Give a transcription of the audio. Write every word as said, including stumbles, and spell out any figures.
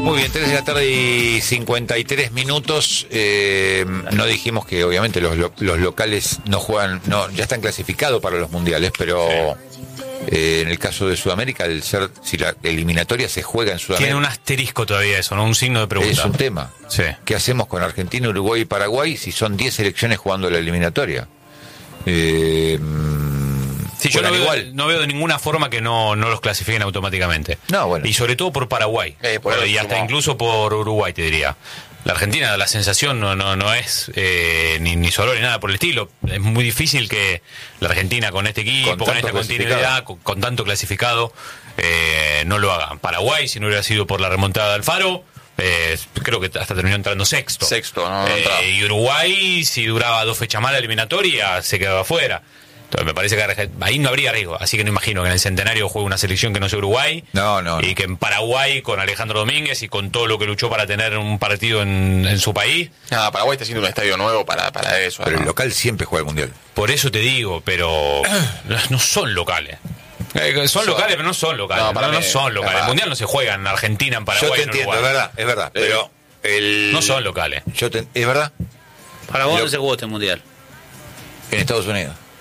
Muy bien, tres de la tarde y cincuenta y tres minutos. Eh, no dijimos que obviamente los, lo, los locales no juegan, no, ya están clasificados para los mundiales, pero sí. eh, en el caso de Sudamérica, el ser, si la eliminatoria se juega en Sudamérica. Tiene un asterisco todavía eso, ¿no? Un signo de pregunta. Es un tema. Sí. ¿Qué hacemos con Argentina, Uruguay y Paraguay si son diez selecciones jugando la eliminatoria? Eh, Sí, yo no veo, igual. no veo de ninguna forma que no, no los clasifiquen automáticamente. No, bueno. Y sobre todo por Paraguay. Eh, por bueno, el, y hasta como... incluso por Uruguay, te diría. La Argentina, la sensación no no no es eh, ni, ni solo ni nada por el estilo. Es muy difícil que la Argentina con este equipo, con, con esta continuidad, con, con tanto clasificado, eh, no lo haga. Paraguay, si no hubiera sido por la remontada de Alfaro, eh, creo que hasta terminó entrando sexto. Sexto, no, no eh, Y Uruguay, si duraba dos fechas más la eliminatoria, se quedaba afuera. Entonces me parece que ahí no habría riesgo, así que no imagino que en el Centenario juegue una selección que no sea Uruguay. No, no, y no. que en Paraguay, con Alejandro Domínguez y con todo lo que luchó para tener un partido en, en su país. No, Paraguay está haciendo un estadio nuevo para, para eso. Pero ¿no? el local siempre juega el mundial. Por eso te digo, pero no son locales. Eh, son locales, pero no son locales. No, no, no son locales. El mundial no se juega en Argentina, en Paraguay. Yo te en entiendo, Uruguay. es verdad, es verdad. Pero el... no son locales. Yo te... ¿Es verdad? Para vos no se jugó este mundial. En Estados Unidos.